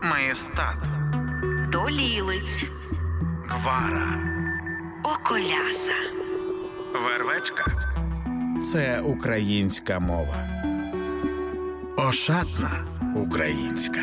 Маєстат, Долілиць, Гвара, Околяса, Вервечка – це українська мова. Ошатна українська.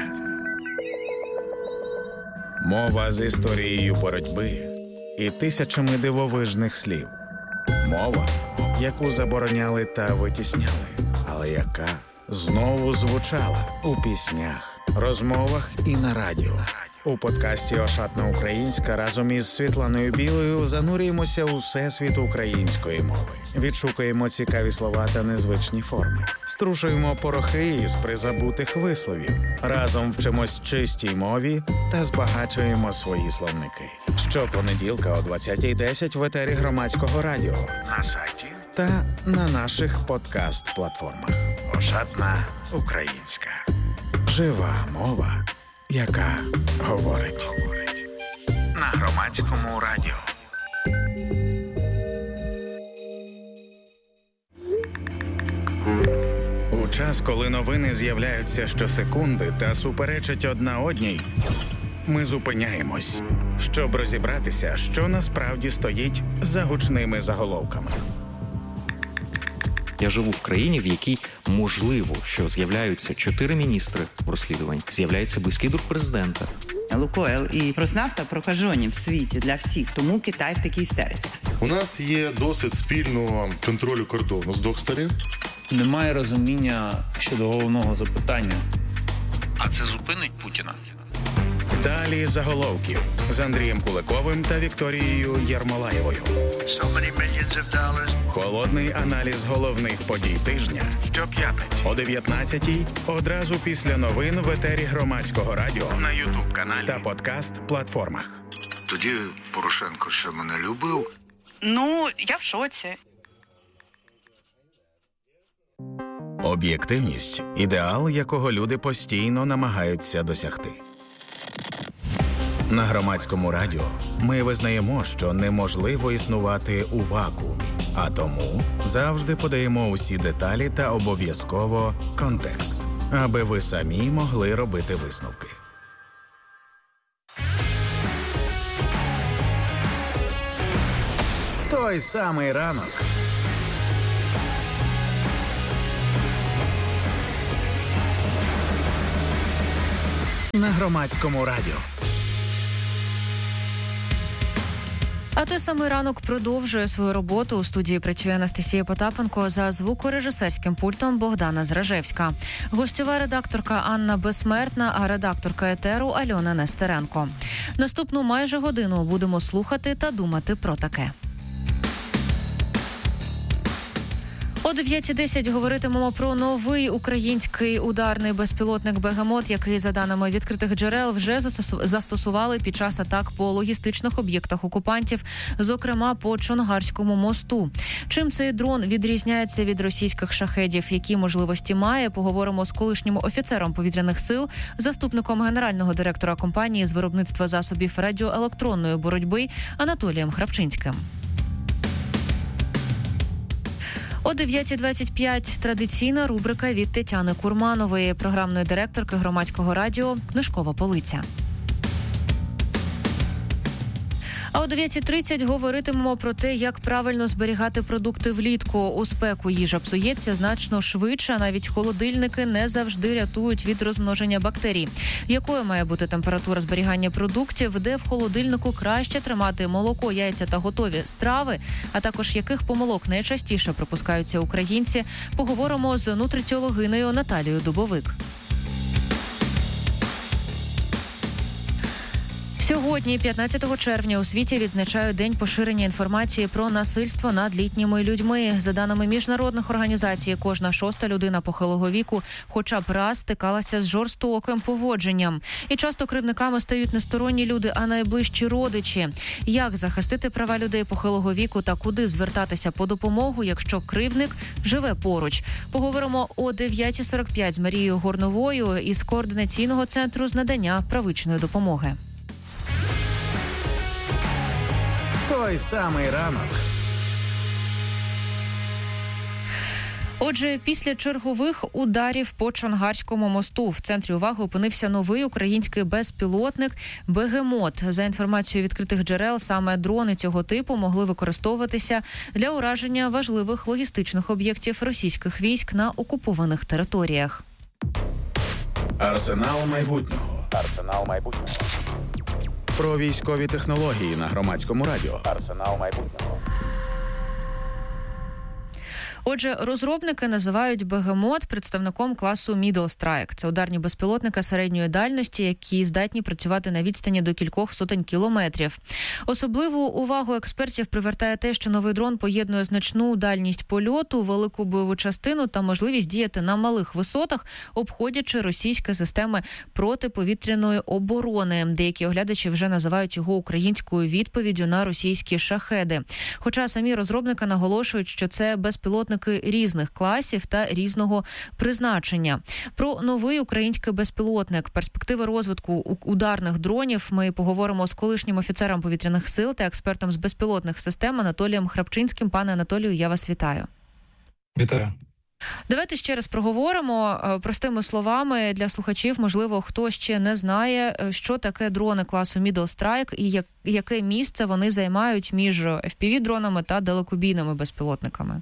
Мова з історією боротьби і тисячами дивовижних слів. Мова, яку забороняли та витісняли, але яка знову звучала у піснях, розмовах і на радіо. У подкасті «Ошатна українська» разом із Світланою Білою занурюємося у всесвіт української мови. Відшукуємо цікаві слова та незвичні форми. Струшуємо порохи із призабутих висловів. Разом вчимось чистій мові та збагачуємо свої словники. Щопонеділка о 20:10 в етері Громадського радіо, на сайті та на наших подкаст-платформах. «Ошатна українська». Жива мова, яка говорить. На Громадському радіо. У час, коли новини з'являються щосекунди та суперечать одна одній, ми зупиняємось, щоб розібратися, що насправді стоїть за гучними заголовками. Я живу в країні, в якій можливо, що з'являються 4 міністри в розслідуванні, з'являється близький друг президента. Лукойл і Роснафта прокажені в світі для всіх, тому Китай в такій істериці. У нас є досвід спільного контролю кордону з двох сторін. Немає розуміння щодо головного запитання. А це зупинить Путіна? Далі заголовків з Андрієм Куликовим та Вікторією Єрмолаєвою. Холодний аналіз головних подій тижня. Щоп'ятниці о 19:00 одразу після новин в етері Громадського радіо, на YouTube-каналі та подкаст-платформах. Тоді Порошенко ще мене любив. Ну, я в шоці. Об'єктивність – ідеал, якого люди постійно намагаються досягти. На Громадському радіо ми визнаємо, що неможливо існувати у вакуумі, а тому завжди подаємо усі деталі та обов'язково контекст, аби ви самі могли робити висновки. Той самий ранок. На Громадському радіо. А той самий ранок продовжує свою роботу. У студії працює Анастасія Потапенко, за звукорежисерським пультом Богдана Зражевська. Гостьова редакторка Анна Безсмертна, а редакторка етеру Альона Нестеренко. Наступну майже годину будемо слухати та думати про таке. О 9:10 говоритимемо про новий український ударний безпілотник «Бегемот», який, за даними відкритих джерел, вже застосували під час атак по логістичних об'єктах окупантів, зокрема по Чонгарському мосту. Чим цей дрон відрізняється від російських шахедів, які можливості має, поговоримо з колишнім офіцером повітряних сил, заступником генерального директора компанії з виробництва засобів радіоелектронної боротьби Анатолієм Храпчинським. О 9:25 традиційна рубрика від Тетяни Курманової, програмної директорки Громадського радіо «Книжкова полиця». А о 9:30 говоритимемо про те, як правильно зберігати продукти влітку. У спеку їжа псується значно швидше, навіть холодильники не завжди рятують від розмноження бактерій. Якою має бути температура зберігання продуктів, де в холодильнику краще тримати молоко, яйця та готові страви, а також яких помилок найчастіше припускаються українці, поговоримо з нутриціологинею Наталією Дубовик. Сьогодні, 15 червня, у світі відзначають День поширення інформації про насильство над літніми людьми. За даними міжнародних організацій, кожна 6-та людина похилого віку хоча б раз стикалася з жорстоким поводженням. І часто кривдниками стають не сторонні люди, а найближчі родичі. Як захистити права людей похилого віку та куди звертатися по допомогу, якщо кривдник живе поруч? Поговоримо о 9:45 з Марією Горновою із Координаційного центру з надання правичної допомоги. Той самий ранок. Отже, після чергових ударів по Чонгарському мосту в центрі уваги опинився новий український безпілотник «Бегемот». За інформацією відкритих джерел, саме дрони цього типу могли використовуватися для ураження важливих логістичних об'єктів російських військ на окупованих територіях. Арсенал майбутнього. Про військові технології на Громадському радіо. Арсенал майбутнього. Отже, розробники називають «Бегемот» представником класу Middle Strike. Це ударні безпілотники середньої дальності, які здатні працювати на відстані до кількох сотень кілометрів. Особливу увагу експертів привертає те, що новий дрон поєднує значну дальність польоту, велику бойову частину та можливість діяти на малих висотах, обходячи російські системи протиповітряної оборони. Деякі оглядачі вже називають його українською відповіддю на російські шахеди. Хоча самі розробники наголошують, що це безпілотник різних класів та різного призначення. Про новий український безпілотник, перспективи розвитку ударних дронів ми поговоримо з колишнім офіцером повітряних сил та експертом з безпілотних систем Анатолієм Храпчинським. Пане Анатолію, я вас вітаю. Вітаю. Давайте ще раз проговоримо простими словами для слухачів. Можливо, хто ще не знає, що таке дрони класу Middle Strike і яке місце вони займають між FPV-дронами та далекобійними безпілотниками.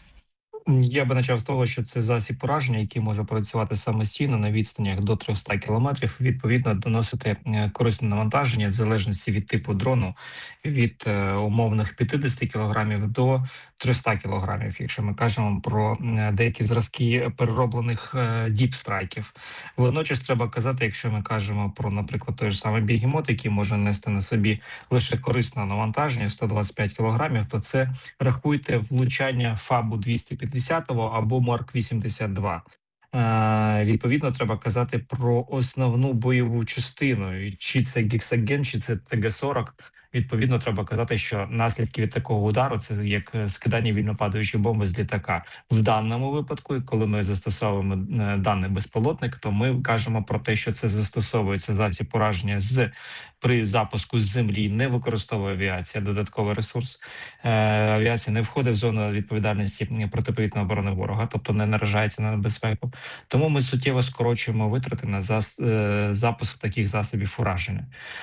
Я би почав з того, що це засіб ураження, який може працювати самостійно на відстанях до 300 кілометрів, відповідно доносити корисне навантаження в залежності від типу дрону від умовних 50 кілограмів до 300 кілограмів, якщо ми кажемо про деякі зразки перероблених діпстрайків. Водночас треба казати, якщо ми кажемо про, наприклад, той ж самий бегемот, який може нести на собі лише корисне навантаження 125 кілограмів, то це, рахуйте, влучання ФАБу 250 або Марк-82. Відповідно, треба казати про основну бойову частину. Чи це гексаген, чи це ТГ-40. Відповідно, треба казати, що наслідки від такого удару – це як скидання вільнопадаючої бомби з літака. В даному випадку, коли ми застосовуємо даний безпілотник, то ми кажемо про те, що це застосовується засіб ураження при запуску з землі, не використовує авіація додатковий ресурс. Авіація не входить в зону відповідальності протиповітряної оборони ворога, тобто не наражається на небезпеку. Тому ми суттєво скорочуємо витрати на запуск таких засобів ураження.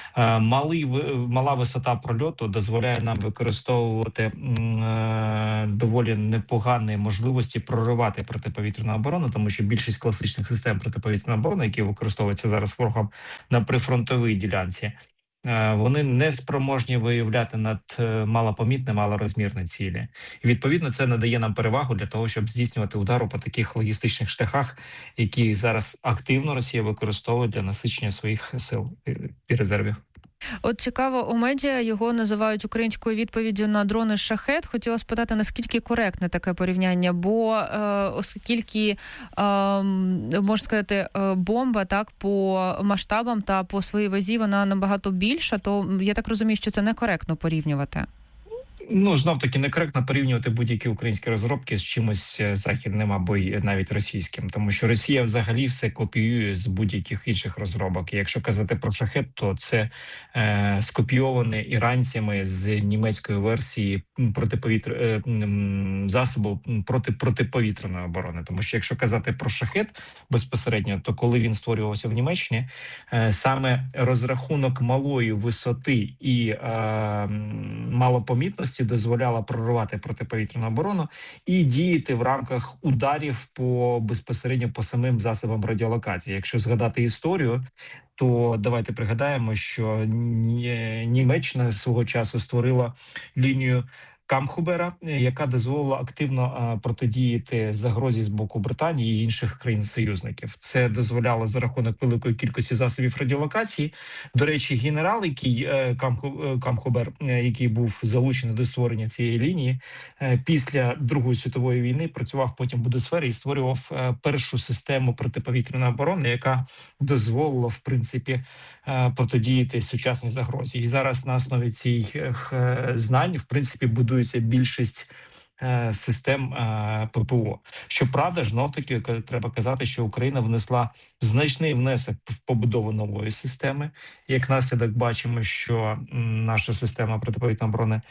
Мала висота прольоту дозволяє нам використовувати доволі непогані можливості проривати протиповітряну оборону, тому що більшість класичних систем протиповітряної оборони, які використовуються зараз ворогом на прифронтовій ділянці, вони не спроможні виявляти над малопомітні, малорозмірні цілі. І, відповідно, це надає нам перевагу для того, щоб здійснювати удару по таких логістичних шляхах, які зараз активно Росія використовує для насичення своїх сил і резервів. От цікаво, у медіа його називають українською відповіддю на дрони «Шахед». Хотіла спитати, наскільки коректне таке порівняння, бо оскільки, можна сказати, бомба так по масштабам та по своїй вазі вона набагато більша, то я так розумію, що це некоректно порівнювати. Знов-таки некоректно порівнювати будь-які українські розробки з чимось західним або навіть російським, тому що Росія взагалі все копіює з будь-яких інших розробок. І якщо казати про «Шахед», то це скопійоване іранцями з німецької версії засобу протиповітряної оборони. Тому що якщо казати про «Шахед» безпосередньо, то коли він створювався в Німеччині, саме розрахунок малої висоти і малопомітності дозволяла проривати протиповітряну оборону і діяти в рамках ударів безпосередньо по самим засобам радіолокації. Якщо згадати історію, то давайте пригадаємо, що Німеччина свого часу створила лінію Камхубера, яка дозволила активно протидіяти загрозі з боку Британії і інших країн-союзників. Це дозволяло за рахунок великої кількості засобів радіолокації. До речі, генерал, Камхубер, який був залучений до створення цієї лінії, після Другої світової війни працював потім в Будесфері і створював першу систему протиповітряної оборони, яка дозволила, в принципі, протидіяти сучасній загрозі. І зараз на основі цих знань, в принципі, будується більшість систем ППО. Щоправда, знов-таки треба казати, що Україна внесла значний внесок в побудову нової системи. Як наслідок бачимо, що наша система протиповітряної оборони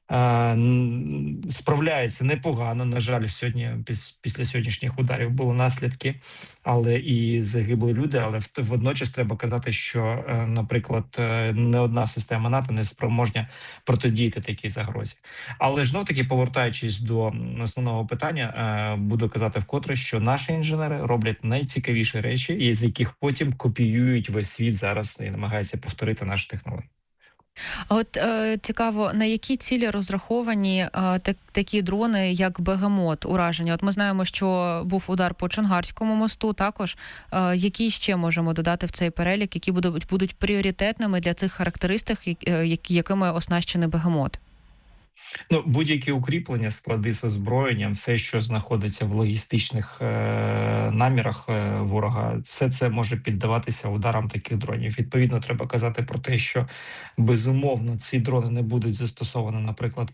справляється непогано. На жаль, сьогодні після сьогоднішніх ударів були наслідки, але і загибли люди. Але водночас треба казати, що, наприклад, не одна система НАТО не спроможня протидіяти такій загрозі. Але ж таки, повертаючись до основного питання, буду казати вкотре, що наші інженери роблять найцікавіші речі, з яких потім копіюють весь світ зараз і намагаються повторити наші технології. А от цікаво, на які цілі розраховані такі дрони, як «Бегемот», ураження? От ми знаємо, що був удар по Чонгарському мосту, також. Які ще можемо додати в цей перелік, які будуть пріоритетними для цих характеристик, якими оснащений «Бегемот»? Будь-які укріплення, склади з озброєнням, все, що знаходиться в логістичних намірах ворога, все це може піддаватися ударам таких дронів. Відповідно, треба казати про те, що безумовно ці дрони не будуть застосовані, наприклад,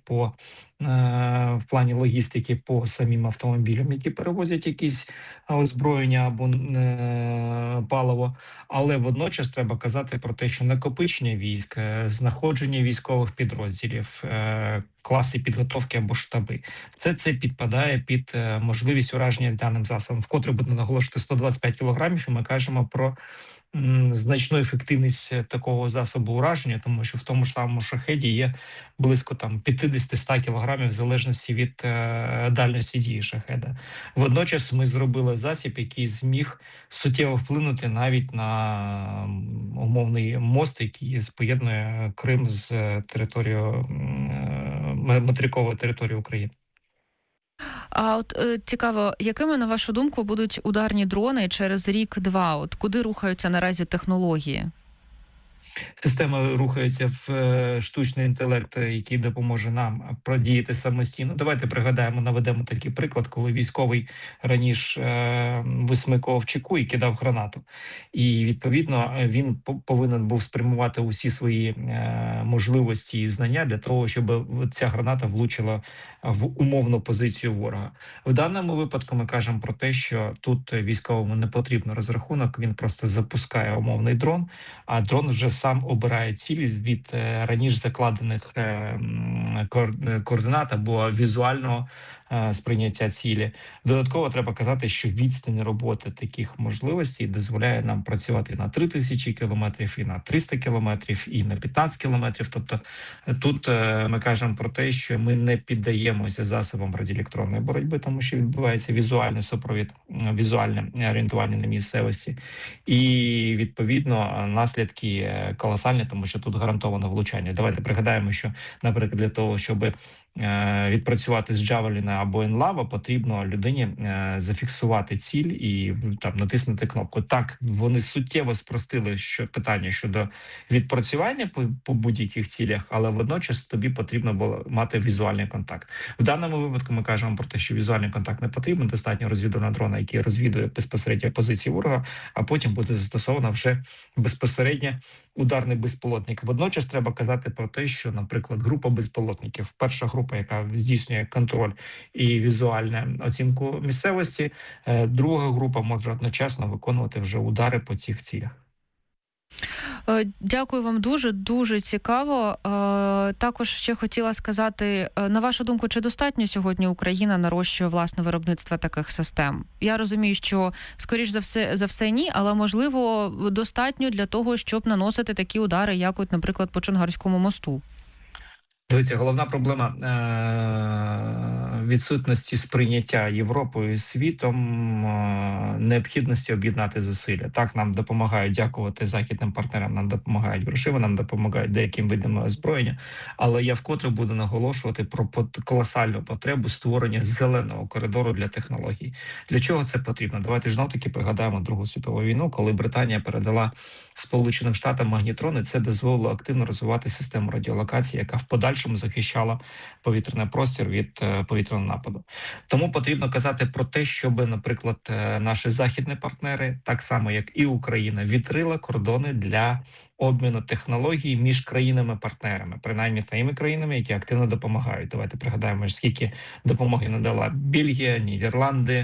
в плані логістики по самим автомобілям, які перевозять якісь озброєння або паливо. Але водночас треба казати про те, що накопичення військ, знаходження військових підрозділів, класи підготовки або штаби. Це підпадає під можливість ураження даним засобом. Вкотре буду наголошувати 125 кілограмів, і ми кажемо про значну ефективність такого засобу ураження, тому що в тому ж самому «Шахеді» є близько 50-100 кілограмів в залежності від дальності дії «Шахеда». Водночас ми зробили засіб, який зміг суттєво вплинути навіть на умовний мост, який поєднує Крим з територією, материковою територією України. А от цікаво, якими, на вашу думку, будуть ударні дрони через рік-два? От куди рухаються наразі технології? Система рухається в штучний інтелект, який допоможе нам продіяти самостійно. Давайте пригадаємо, наведемо такий приклад, коли військовий раніше висмикував в чеку і кидав гранату. І, відповідно, він повинен був спрямувати усі свої можливості і знання для того, щоб ця граната влучила в умовну позицію ворога. В даному випадку ми кажемо про те, що тут військовому не потрібно розрахунок, він просто запускає умовний дрон, а дрон вже сам обирає цілі від раніше закладених координат або візуального сприйняття цілі. Додатково треба казати, що відстань роботи таких можливостей дозволяє нам працювати на 3000 кілометрів, і на 300 кілометрів, і на 15 кілометрів. Тобто тут ми кажемо про те, що ми не піддаємося засобам радіоелектронної боротьби, тому що відбувається візуальний супровід, візуальне орієнтування на місцевості. І, відповідно, наслідки колосальні, тому що тут гарантовано влучання. Давайте пригадаємо, що, наприклад, для того, щоб відпрацювати з Джавеліна або Енлава, потрібно людині зафіксувати ціль і натиснути кнопку. Так, вони суттєво спростили питання щодо відпрацювання по будь-яких цілях, але водночас тобі потрібно було мати візуальний контакт. В даному випадку ми кажемо про те, що візуальний контакт не потрібен, достатньо розвідувального дрона, який розвідує безпосередньо позиції ворога, а потім буде застосовано вже безпосередньо ударний безпілотник. Водночас треба казати про те, що, наприклад, група безпілотників, перша група, яка здійснює контроль і візуальну оцінку місцевості, друга група може одночасно виконувати вже удари по цих цілях. Дякую вам дуже цікаво. Також ще хотіла сказати, на вашу думку, чи достатньо сьогодні Україна нарощує власне виробництво таких систем? Я розумію, що, скоріш за все ні, але, можливо, достатньо для того, щоб наносити такі удари, як, от, наприклад, по Чонгарському мосту. Дивіться, головна проблема відсутності сприйняття Європою і світом, необхідності об'єднати зусилля. Так, нам допомагають, дякувати західним партнерам, нам допомагають грошима, нам допомагають деяким видами озброєння, але я вкотре буду наголошувати про колосальну потребу створення зеленого коридору для технологій. Для чого це потрібно? Давайте ж таки пригадаємо Другу світову війну, коли Британія передала Сполученим Штатам магнітрони, це дозволило активно розвивати систему радіолокації, яка в подальшому захищала повітряний простір від повітряного нападу. Тому потрібно казати про те, щоб, наприклад, наші західні партнери, так само як і Україна, відкрила кордони для обміну технологій між країнами-партнерами, принаймні тими країнами, які активно допомагають. Давайте пригадаємо, скільки допомоги надала Бельгія, Нідерланди,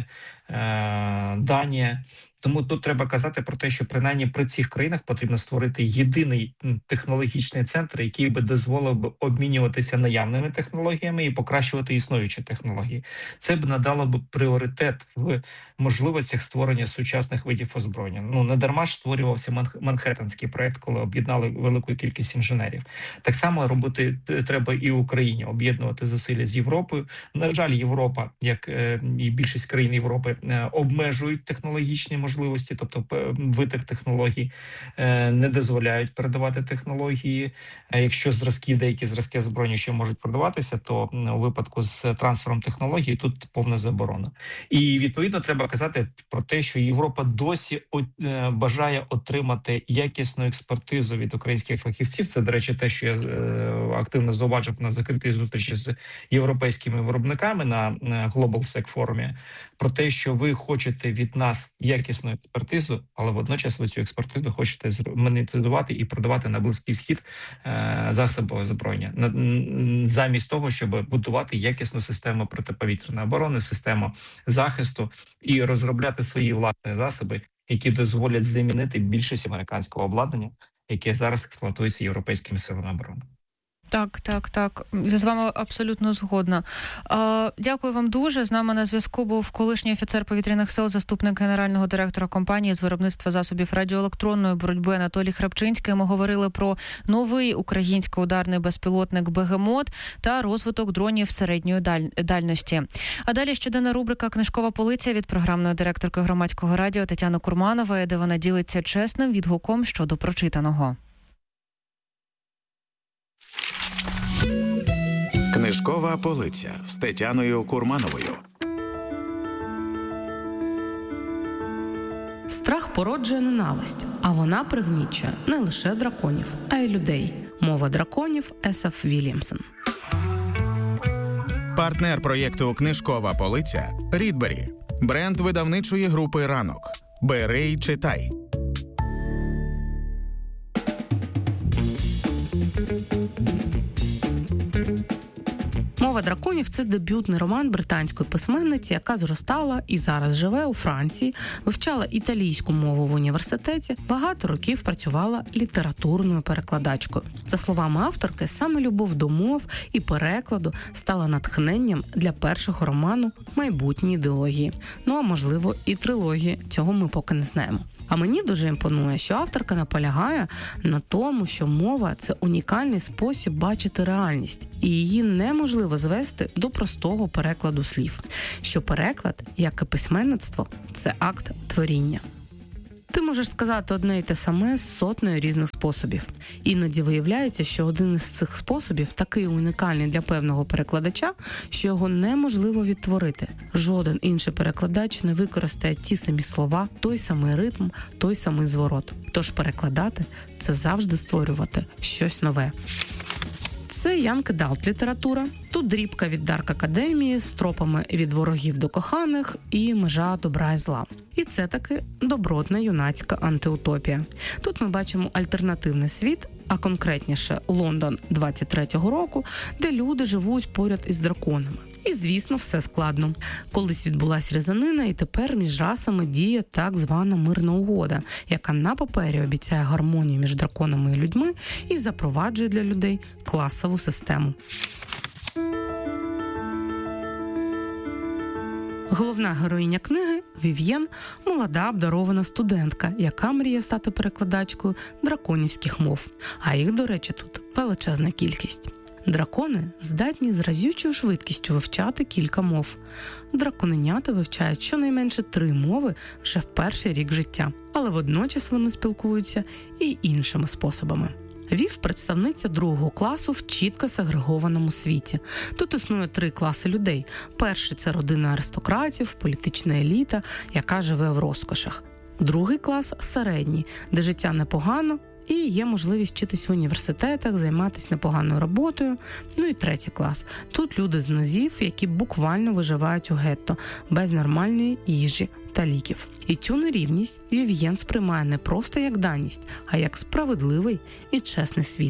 Данія. Тому тут треба казати про те, що принаймні при цих країнах потрібно створити єдиний технологічний центр, який би дозволив би обмінюватися наявними технологіями і покращувати існуючі технології. Це б надало б пріоритет в можливостях створення сучасних видів озброєння. Не дарма ж створювався Манхеттенський проект, коли об'єднали велику кількість інженерів. Так само робити треба і в Україні, об'єднувати зусилля з Європою. На жаль, Європа, як і більшість країн Європи, обмежують технологічні можливості, тобто виток технологій, не дозволяють передавати технології. Якщо деякі зразки озброєння ще можуть продаватися, то у випадку з трансфером технологій тут повна заборона. І відповідно треба казати про те, що Європа досі бажає отримати якісну експертизу від українських фахівців. Це, до речі, те, що я активно зауважив на закритій зустрічі з європейськими виробниками на Global Sec форумі, про те, що ви хочете від нас якісну експертизу, але водночас ви цю експертизу хочете монетизувати і продавати на Близький Схід засоби озброєння, замість того, щоб будувати якісну систему протиповітряної оборони, систему захисту і розробляти свої власні засоби, які дозволять замінити більшість американського обладнання, яке зараз експлуатується європейськими силами оборони. Так. Я з вами абсолютно згодна. Дякую вам дуже. З нами на зв'язку був колишній офіцер повітряних сил, заступник генерального директора компанії з виробництва засобів радіоелектронної боротьби Анатолій Храпчинський. Ми говорили про новий український ударний безпілотник «Бегемот» та розвиток дронів середньої дальності. А далі щоденна рубрика «Книжкова полиця» від програмної директорки Громадського радіо Тетяни Курманової, де вона ділиться чесним відгуком щодо прочитаного. Книжкова полиця з Тетяною Курмановою. Страх породжує ненависть, а вона пригнічує не лише драконів, а й людей. Мова драконів Есаф Вільямсон. Партнер проєкту «Книжкова полиця» – Рідбері. Бренд видавничої групи «Ранок». Бери й читай. «Мова драконів» – це дебютний роман британської письменниці, яка зростала і зараз живе у Франції, вивчала італійську мову в університеті, багато років працювала літературною перекладачкою. За словами авторки, саме любов до мов і перекладу стала натхненням для першого роману майбутньої ідеології. А можливо і трилогії, цього ми поки не знаємо. А мені дуже імпонує, що авторка наполягає на тому, що мова – це унікальний спосіб бачити реальність, і її неможливо звести до простого перекладу слів. Що переклад, як і письменництво, це акт творіння. Ти можеш сказати одне й те саме з сотнею різних способів. Іноді виявляється, що один із цих способів такий унікальний для певного перекладача, що його неможливо відтворити. Жоден інший перекладач не використає ті самі слова, той самий ритм, той самий зворот. Тож перекладати – це завжди створювати щось нове. Це Янг Адалт література. Тут дрібка від Дарк Академії з тропами від ворогів до коханих і межа добра і зла. І це таки добротна юнацька антиутопія. Тут ми бачимо альтернативний світ, а конкретніше Лондон 23-го року, де люди живуть поряд із драконами. І, звісно, все складно. Колись відбулась різанина, і тепер між расами діє так звана мирна угода, яка на папері обіцяє гармонію між драконами і людьми і запроваджує для людей класову систему. Головна героїня книги – Вів'єн, молода обдарована студентка, яка мріє стати перекладачкою драконівських мов. А їх, до речі, тут величезна кількість. Дракони здатні з разючою швидкістю вивчати кілька мов. Драконенята вивчають щонайменше 3 мови вже в перший рік життя, але водночас вони спілкуються і іншими способами. Вів – представниця 2-го класу в чітко сегрегованому світі. Тут існує 3 класи людей. Перший – це родина аристократів, політична еліта, яка живе в розкошах. Другий клас – середній, де життя непогано, і є можливість вчитись в університетах, займатися непоганою роботою. І третій клас. Тут люди з низів, які буквально виживають у гетто, без нормальної їжі та ліків. І цю нерівність Вів'єн сприймає не просто як даність, а як справедливий і чесний світ.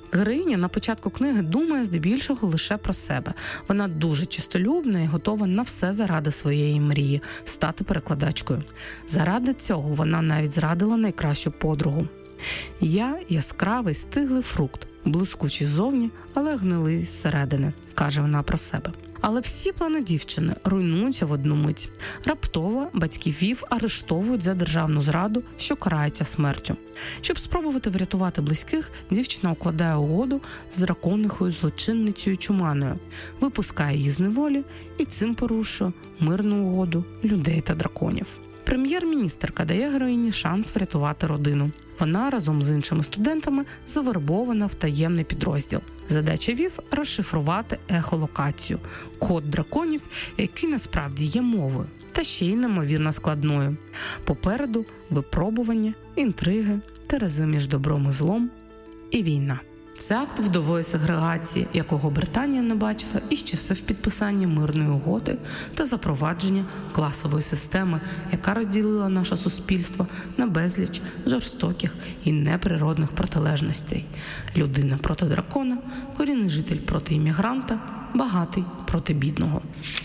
Героїня на початку книги думає здебільшого лише про себе. Вона дуже чистолюбна і готова на все заради своєї мрії – стати перекладачкою. Заради цього вона навіть зрадила найкращу подругу. «Я – яскравий, стиглий фрукт, блискучий ззовні, але гнилий зсередини», – каже вона про себе. Але всі плани дівчини руйнуються в одну мить. Раптово батьків Вів арештовують за державну зраду, що карається смертю. Щоб спробувати врятувати близьких, дівчина укладає угоду з драконихою злочинницею Чуманою, випускає її з неволі і цим порушує мирну угоду людей та драконів. Прем'єр-міністерка дає героїні шанс врятувати родину. Вона разом з іншими студентами завербована в таємний підрозділ. Задача Вів – розшифрувати ехолокацію – код драконів, який насправді є мовою, та ще й неймовірно складною. Попереду – випробування, інтриги, терези між добром і злом і війна. Це акт вдової сегрегації, якого Британія не бачила із часів підписання мирної угоди та запровадження класової системи, яка розділила наше суспільство на безліч жорстоких і неприродних протилежностей. Людина проти дракона, корінний житель проти іммігранта, багатий проти бідного.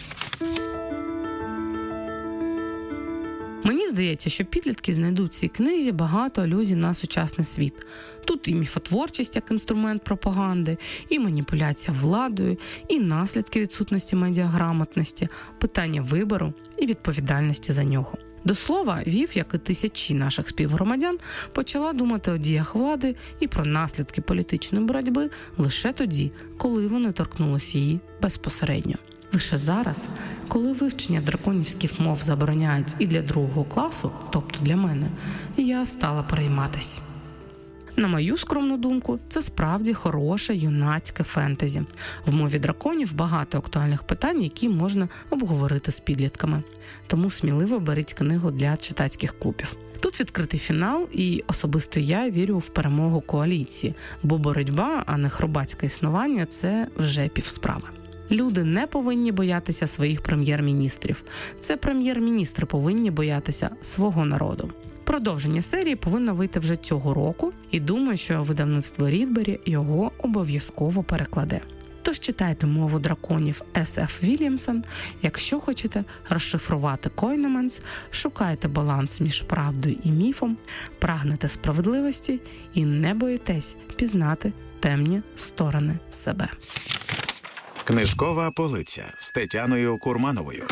Мені здається, що підлітки знайдуть в цій книзі багато алюзій на сучасний світ. Тут і міфотворчість як інструмент пропаганди, і маніпуляція владою, і наслідки відсутності медіаграмотності, питання вибору і відповідальності за нього. До слова, Вів, як і тисячі наших співгромадян, почала думати о діях влади і про наслідки політичної боротьби лише тоді, коли вони торкнулися її безпосередньо. Лише зараз, коли вивчення драконівських мов забороняють і для другого класу, тобто для мене, я стала перейматись. На мою скромну думку, це справді хороше юнацьке фентезі. В мові драконів багато актуальних питань, які можна обговорити з підлітками. Тому сміливо беріть книгу для читацьких клубів. Тут відкритий фінал, і особисто я вірю в перемогу коаліції, бо боротьба, а не хробацьке існування – це вже півсправи. Люди не повинні боятися своїх прем'єр-міністрів. Це прем'єр-міністри повинні боятися свого народу. Продовження серії повинно вийти вже цього року, і думаю, що видавництво Рідбері його обов'язково перекладе. Тож читайте «Мову драконів» С.Ф. Вільямсон, якщо хочете розшифрувати Койнеманс, шукайте баланс між правдою і міфом, прагнете справедливості і не боїтесь пізнати темні сторони себе. Книжкова полиця з Тетяною Курмановою.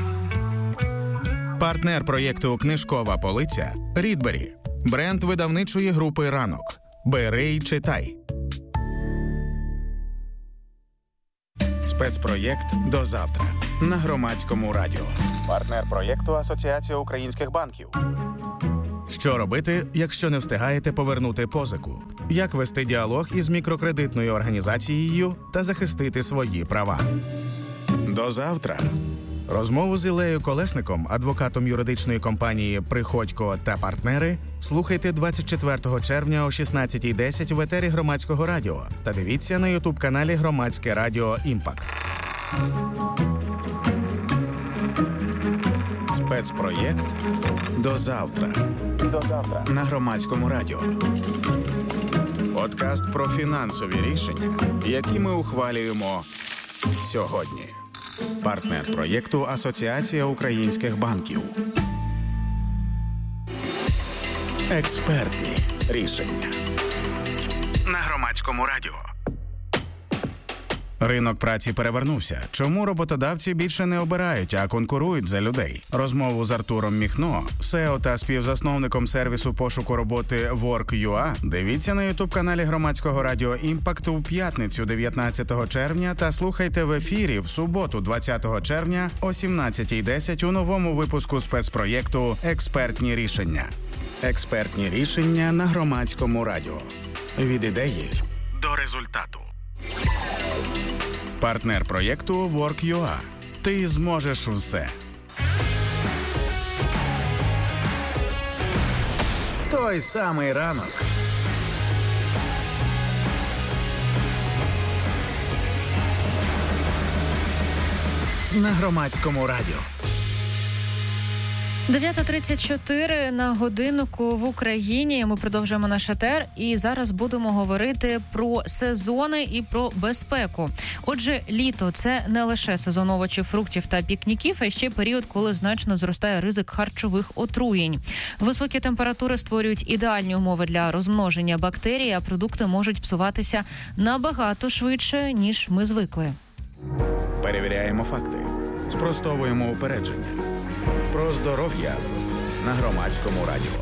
Партнер проєкту «Книжкова полиця» – Рідбері. Бренд видавничої групи «Ранок». Бери й читай. Спецпроєкт «До завтра» на Громадському радіо. Партнер проєкту «Асоціація українських банків». Що робити, якщо не встигаєте повернути позику? Як вести діалог із мікрокредитною організацією та захистити свої права? До завтра. Розмову з Іллею Колесником, адвокатом юридичної компанії «Приходько та партнери», слухайте 24 червня о 16:10 в етері Громадського радіо та дивіться на ютуб-каналі Громадське радіо «Імпакт». Спецпроєкт «До завтра». До завтра на Громадському радіо. Подкаст про фінансові рішення, які ми ухвалюємо сьогодні. Партнер проєкту «Асоціація українських банків». Експертні рішення на Громадському радіо. Ринок праці перевернувся. Чому роботодавці більше не обирають, а конкурують за людей? Розмову з Артуром Міхно, СЕО та співзасновником сервісу пошуку роботи Work.ua, дивіться на ютуб-каналі Громадського радіо «Імпакт» у п'ятницю 19 червня та слухайте в ефірі в суботу 20 червня о 17:10 у новому випуску спецпроєкту «Експертні рішення». Експертні рішення на Громадському радіо. Від ідеї до результату. Партнер проєкту Work.ua. Ти зможеш все. Той самий ранок. На Громадському радіо. 9:34 на годиннику в Україні. Ми продовжуємо наш етер і зараз будемо говорити про сезони і про безпеку. Отже, літо – це не лише сезон овочів, фруктів та пікніків, а ще період, коли значно зростає ризик харчових отруєнь. Високі температури створюють ідеальні умови для розмноження бактерій, а продукти можуть псуватися набагато швидше, ніж ми звикли. Перевіряємо факти. Спростовуємо упередження. Про здоров'я на Громадському радіо.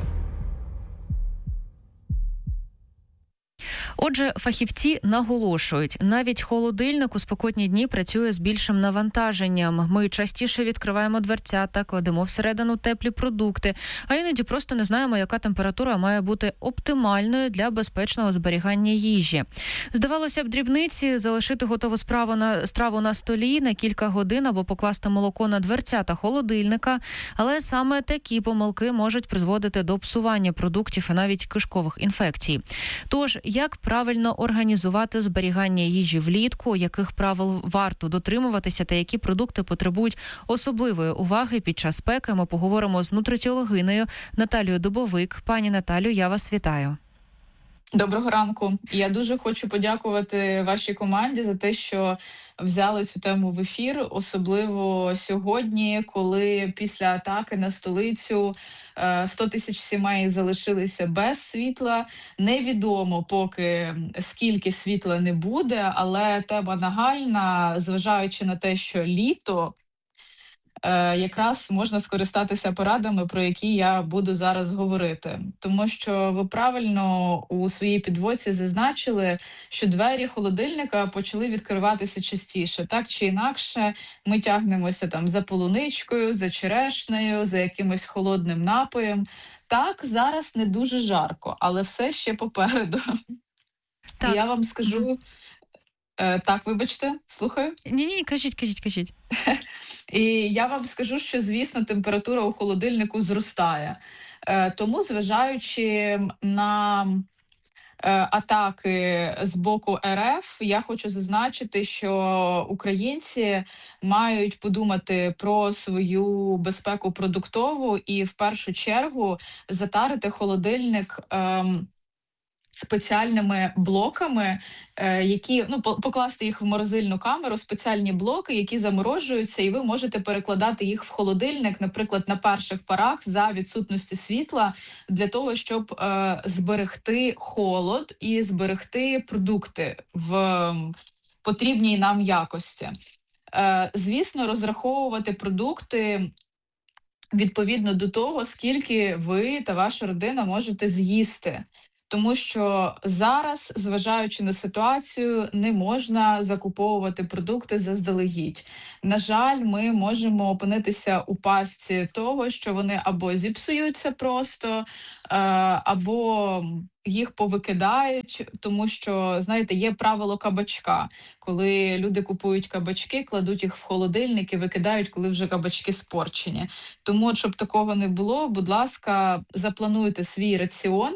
Отже, фахівці наголошують, навіть холодильник у спекотні дні працює з більшим навантаженням. Ми частіше відкриваємо дверця та кладемо всередину теплі продукти, а іноді просто не знаємо, яка температура має бути оптимальною для безпечного зберігання їжі. Здавалося б, дрібниці – залишити готову страву на столі на кілька годин або покласти молоко на дверця та холодильника, але саме такі помилки можуть призводити до псування продуктів і навіть кишкових інфекцій. Тож, як правильно організувати зберігання їжі влітку, яких правил варто дотримуватися та які продукти потребують особливої уваги під час спеки, ми поговоримо з нутриціологинею Наталією Дубовик. Пані Наталю, я вас вітаю. Доброго ранку. Я дуже хочу подякувати вашій команді за те, що взяли цю тему в ефір, особливо сьогодні, коли після атаки на столицю 100 тисяч сімей залишилися без світла. Невідомо поки скільки світла не буде, але тема нагальна, зважаючи на те, що літо, якраз можна скористатися порадами, про які я буду зараз говорити. Тому що ви правильно у своїй підводці зазначили, що двері холодильника почали відкриватися частіше. Так чи інакше, ми тягнемося там за полуничкою, за черешнею, за якимось холодним напоєм. Так, зараз не дуже жарко, але все ще попереду. Так. Я вам скажу... Так, вибачте, слухаю. Ні, кажіть. І я вам скажу, що, звісно, температура у холодильнику зростає. Тому, зважаючи на атаки з боку РФ, я хочу зазначити, що українці мають подумати про свою безпеку продуктову і, в першу чергу, затарити холодильник спеціальними блоками, які, покласти їх в морозильну камеру, спеціальні блоки, які заморожуються, і ви можете перекладати їх в холодильник, наприклад, на перших порах за відсутності світла, для того, щоб зберегти холод і зберегти продукти в потрібній нам якості. Звісно, розраховувати продукти відповідно до того, скільки ви та ваша родина можете з'їсти. Тому що зараз, зважаючи на ситуацію, не можна закуповувати продукти заздалегідь. На жаль, ми можемо опинитися у пастці того, що вони або зіпсуються просто, або їх повикидають, тому що, знаєте, є правило кабачка. Коли люди купують кабачки, кладуть їх в холодильник і викидають, коли вже кабачки спорчені. Тому, щоб такого не було, будь ласка, заплануйте свій раціон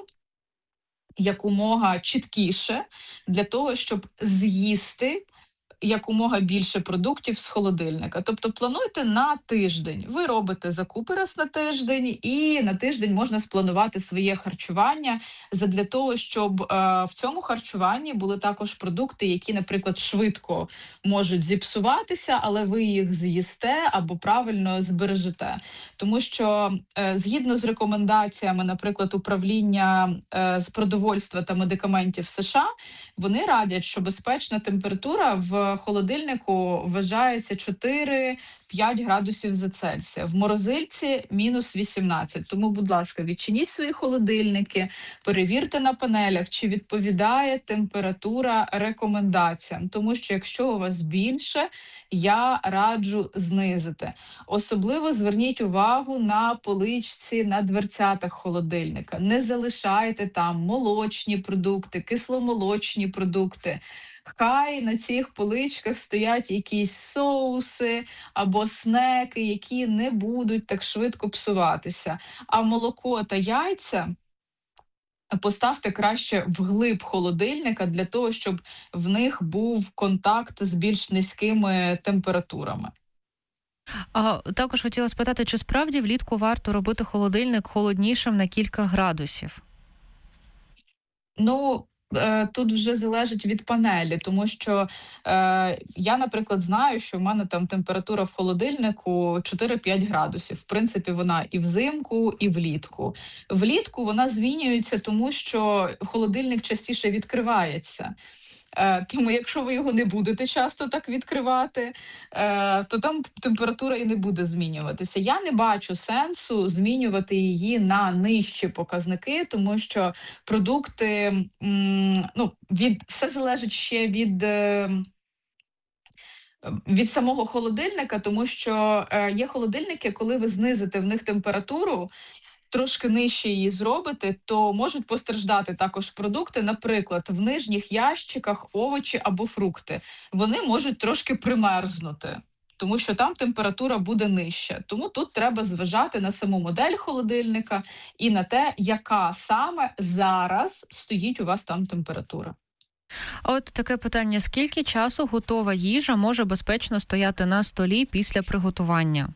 якомога чіткіше, для того, щоб з'їсти якомога більше продуктів з холодильника. Тобто плануйте на тиждень. Ви робите закупи раз на тиждень, і на тиждень можна спланувати своє харчування задля того, щоб в цьому харчуванні були також продукти, які, наприклад, швидко можуть зіпсуватися, але ви їх з'їсте або правильно збережете. Тому що згідно з рекомендаціями, наприклад, управління з продовольства та медикаментів США, вони радять, що безпечна температура в холодильнику вважається 4-5 градусів за Цельсія. В морозильці мінус 18. Тому, будь ласка, відчиніть свої холодильники, перевірте на панелях, чи відповідає температура рекомендаціям. Тому що якщо у вас більше, я раджу знизити. Особливо зверніть увагу на поличці на дверцятах холодильника. Не залишайте там молочні продукти, кисломолочні продукти. Хай на цих поличках стоять якісь соуси або снеки, які не будуть так швидко псуватися. А молоко та яйця поставте краще вглиб холодильника для того, щоб в них був контакт з більш низькими температурами. А також хотіла спитати, чи справді влітку варто робити холодильник холоднішим на кілька градусів? Ну, тут вже залежить від панелі, тому що я, наприклад, знаю, що в мене там температура в холодильнику 4-5 градусів. В принципі, вона і взимку, і влітку. Влітку вона змінюється, тому що холодильник частіше відкривається. Тому якщо ви його не будете часто так відкривати, то там температура і не буде змінюватися. Я не бачу сенсу змінювати її на нижчі показники, тому що продукти, все залежить ще від самого холодильника, тому що є холодильники, коли ви знизите в них температуру, трошки нижче її зробите, то можуть постраждати також продукти. Наприклад, в нижніх ящиках овочі або фрукти. Вони можуть трошки примерзнути, тому що там температура буде нижча. Тому тут треба зважати на саму модель холодильника і на те, яка саме зараз стоїть у вас там температура. От таке питання. Скільки часу готова їжа може безпечно стояти на столі після приготування?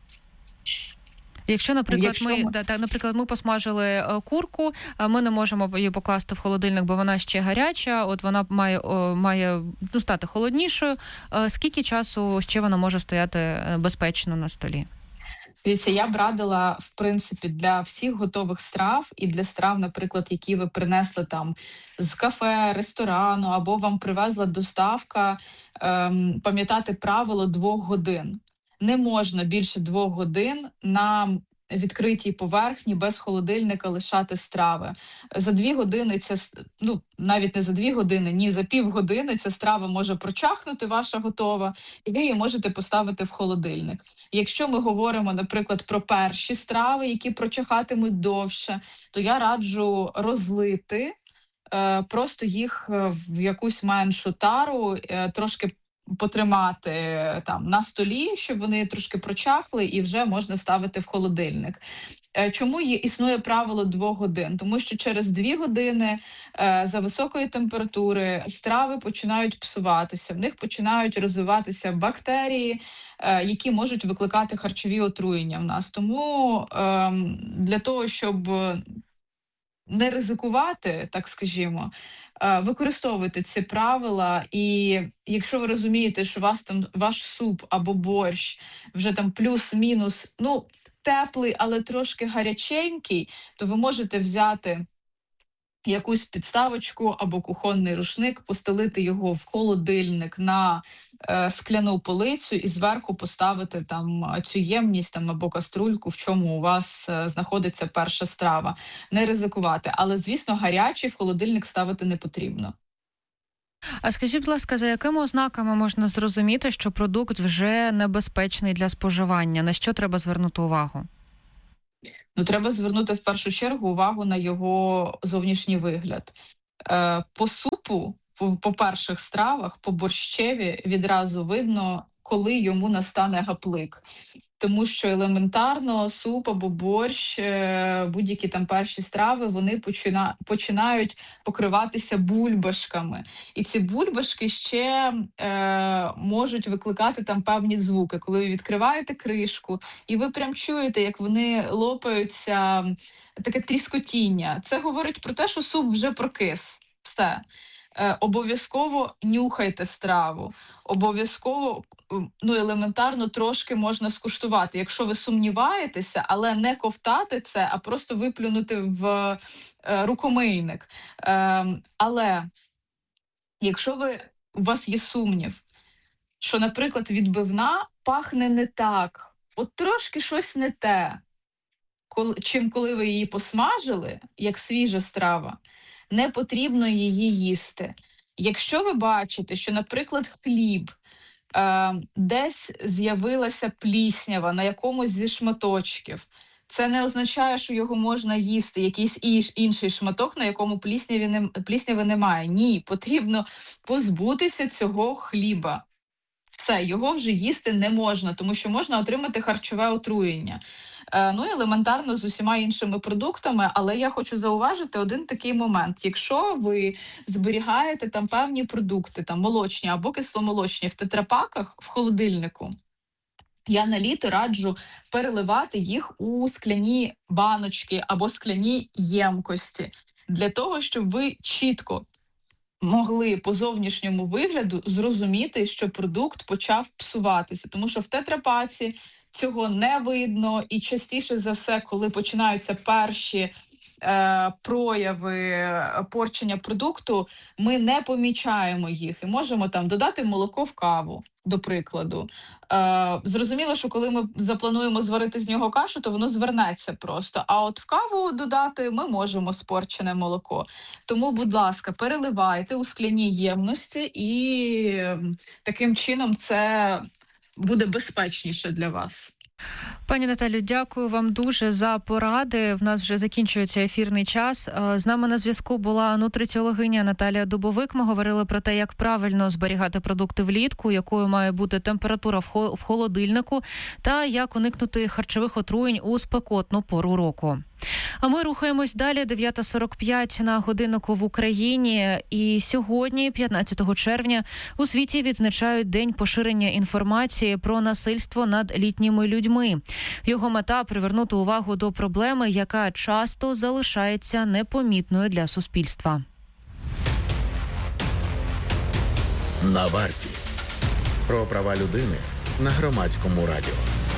Якщо, наприклад, ми посмажили курку, ми не можемо її покласти в холодильник, бо вона ще гаряча, от вона має стати холоднішою. Скільки часу ще вона може стояти безпечно на столі? Дивіться, я б радила, в принципі, для всіх готових страв і для страв, наприклад, які ви принесли там з кафе, ресторану, або вам привезла доставка, пам'ятати правило 2 годин. Не можна більше 2 годин на відкритій поверхні без холодильника лишати страви. За 2 години навіть не за 2 години, ні, за півгодини ця страва може прочахнути, ваша готова, і ви її можете поставити в холодильник. Якщо ми говоримо, наприклад, про перші страви, які прочахатимуть довше, то я раджу розлити, просто їх в якусь меншу тару, трошки потримати там на столі, щоб вони трошки прочахли, і вже можна ставити в холодильник. Чому існує правило 2 годин? Тому що через 2 години за високої температури страви починають псуватися, в них починають розвиватися бактерії, які можуть викликати харчові отруєння в нас. Тому для того, щоб не ризикувати, так скажімо, використовуйте ці правила, і якщо ви розумієте, що у вас там ваш суп або борщ вже там плюс-мінус, теплий, але трошки гаряченький, то ви можете взяти якусь підставочку або кухонний рушник, постелити його в холодильник на скляну полицю і зверху поставити там цю ємність або каструльку, в чому у вас знаходиться перша страва. Не ризикувати. Але, звісно, гарячий в холодильник ставити не потрібно. А скажіть, будь ласка, за якими ознаками можна зрозуміти, що продукт вже небезпечний для споживання? На що треба звернути увагу? Треба звернути в першу чергу увагу на його зовнішній вигляд. По супу, по перших стравах, по борщеві відразу видно, коли йому настане гаплик. Тому що елементарно суп або борщ, будь-які там перші страви, вони починають покриватися бульбашками. І ці бульбашки ще можуть викликати там певні звуки. Коли ви відкриваєте кришку, і ви прям чуєте, як вони лопаються, таке тріскотіння. Це говорить про те, що суп вже прокис. Все. Обов'язково нюхайте страву, обов'язково, елементарно трошки можна скуштувати. Якщо ви сумніваєтеся, але не ковтати це, а просто виплюнути в рукомийник. Але якщо у вас є сумнів, що, наприклад, відбивна пахне не так, от трошки щось не те, чим коли ви її посмажили, як свіжа страва, не потрібно її їсти. Якщо ви бачите, що, наприклад, хліб, десь з'явилася пліснява на якомусь зі шматочків, це не означає, що його можна їсти, якийсь інший шматок, на якому плісняви немає. Ні, потрібно позбутися цього хліба. Все, його вже їсти не можна, тому що можна отримати харчове отруєння. Елементарно з усіма іншими продуктами, але я хочу зауважити один такий момент. Якщо ви зберігаєте там певні продукти, там молочні або кисломолочні в тетрапаках в холодильнику, я на літо раджу переливати їх у скляні баночки або скляні ємкості, для того, щоб ви чітко могли по зовнішньому вигляду зрозуміти, що продукт почав псуватися. Тому що в тетрапаці цього не видно, і частіше за все, коли починаються перші прояви порчення продукту, ми не помічаємо їх і можемо там додати молоко в каву, до прикладу. Зрозуміло, що коли ми заплануємо зварити з нього кашу, то воно звернеться просто. А от в каву додати ми можемо спорчене молоко. Тому, будь ласка, переливайте у скляні ємності, і таким чином це буде безпечніше для вас. Пані Наталю, дякую вам дуже за поради. В нас вже закінчується ефірний час. З нами на зв'язку була нутриціологиня Наталія Дубовик. Ми говорили про те, як правильно зберігати продукти влітку, якою має бути температура в холодильнику та як уникнути харчових отруєнь у спекотну пору року. А ми рухаємось далі. 9:45 на годиннику в Україні. І сьогодні, 15 червня, у світі відзначають День поширення інформації про насильство над літніми людьми. Його мета – привернути увагу до проблеми, яка часто залишається непомітною для суспільства. На варті. Про права людини на Громадському радіо.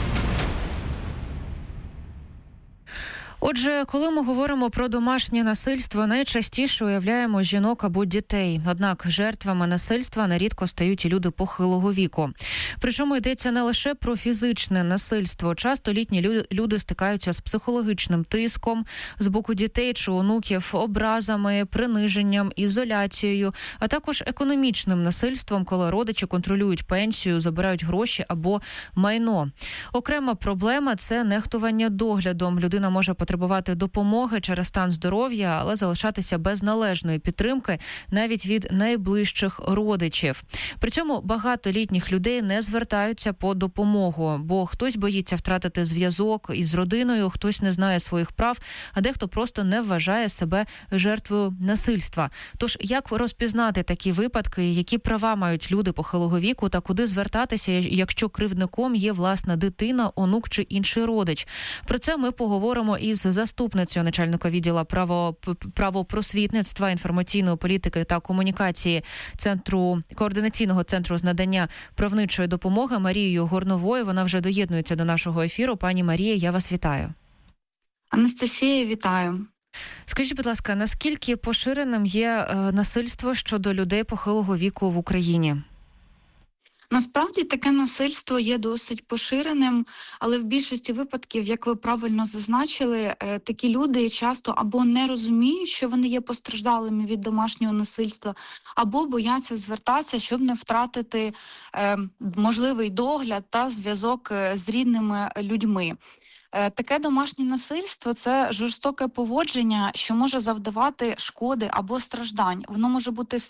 Отже, коли ми говоримо про домашнє насильство, найчастіше уявляємо жінок або дітей. Однак жертвами насильства нерідко стають і люди похилого віку. Причому йдеться не лише про фізичне насильство. Часто літні люди стикаються з психологічним тиском з боку дітей чи онуків, образами, приниженням, ізоляцією, а також економічним насильством, коли родичі контролюють пенсію, забирають гроші або майно. Окрема проблема – це нехтування доглядом. Людина може потребувати допомоги через стан здоров'я, але залишатися без належної підтримки навіть від найближчих родичів. При цьому багато літніх людей не звертаються по допомогу, бо хтось боїться втратити зв'язок із родиною, хтось не знає своїх прав, а дехто просто не вважає себе жертвою насильства. Тож, як розпізнати такі випадки, які права мають люди похилого віку та куди звертатися, якщо кривдником є власна дитина, онук чи інший родич? Про це ми поговоримо із заступницею начальника відділу правопросвітництва, інформаційної політики та комунікації координаційного центру з надання правничої допомоги Марією Горновою. Вона вже доєднується до нашого ефіру. Пані Марія, я вас вітаю. Анастасія, вітаю. Скажіть, будь ласка, наскільки поширеним є насильство щодо людей похилого віку в Україні? Насправді таке насильство є досить поширеним, але в більшості випадків, як ви правильно зазначили, такі люди часто або не розуміють, що вони є постраждалими від домашнього насильства, або бояться звертатися, щоб не втратити можливий догляд та зв'язок з рідними людьми. Таке домашнє насильство – це жорстоке поводження, що може завдавати шкоди або страждань. Воно може бути